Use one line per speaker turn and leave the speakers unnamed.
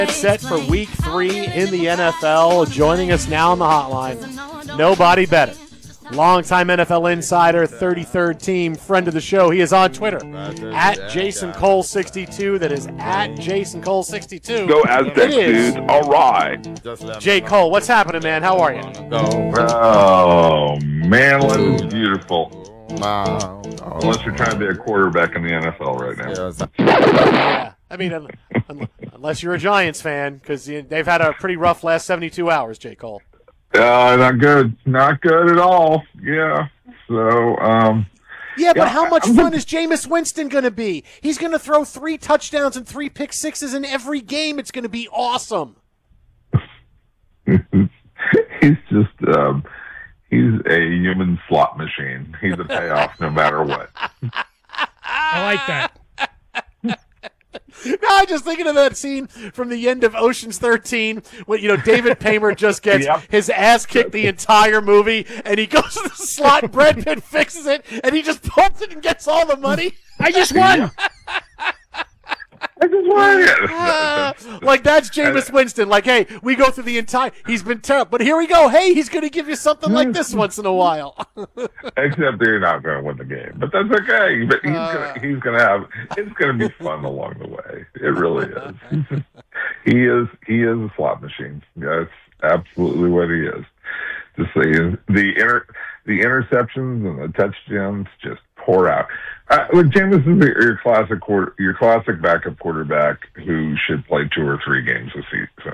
Set for week 3 in the NFL. Joining us now on the hotline, nobody better. Longtime NFL insider, 33rd team, friend of the show. He is on Twitter at JasonCole62. That is at JasonCole62.
Go Aztecs, dudes. All right.
Jay Cole, what's happening, man? How are you?
Oh, man, life is beautiful. Unless you're trying to be a quarterback in the NFL right now.
Yeah. I mean, unless you're a Giants fan, because they've had a pretty rough last 72 hours, Jay Cole.
Not good. Not good at all. Yeah. So,
Yeah, but how much fun is Jameis Winston going to be? He's going to throw 3 touchdowns and 3 pick sixes in every game. It's going to be awesome.
He's just, he's a human slot machine. He's a payoff no matter what.
I like that.
No, I'm just thinking of that scene from the end of Ocean's 13 when, David Paymer just gets his ass kicked the entire movie, and he goes to the slot, Brad Pitt fixes it, and he just pumps it and gets all the money.
I just won.
I just won.
Like, that's Jameis Winston. Like, hey, we go through the entire – he's been terrible. But here we go. Hey, he's going to give you something like this once in a while.
Except they're not going to win the game. But that's okay. But he's going to have – it's going to be fun along the way. It really is. He is a slot machine. That's absolutely what he is. Just saying, the interceptions and the touchdowns just pour out. Look, Jameis is your classic backup quarterback who should play 2 or 3 games a season.